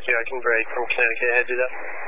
York, I can break from Connecticut. Ahead, do that.